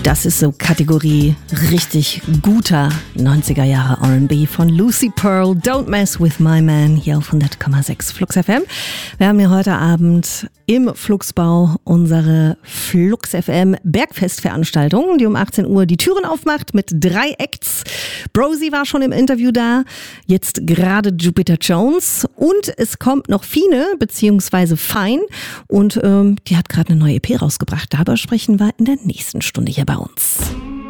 Das ist so Kategorie richtig guter 90er Jahre R&B von Lucy Pearl. Don't Mess With My Man hier auf 100,6 Flux FM. Wir haben hier heute Abend im Fluxbau unsere Flux FM Bergfestveranstaltung, die um 18 Uhr die Türen aufmacht mit 3 Acts. Brosi war schon im Interview da, jetzt gerade Jupiter Jones und es kommt noch Fine bzw. Fine und die hat gerade eine neue EP rausgebracht. Darüber sprechen wir in der nächsten Stunde hier bei uns.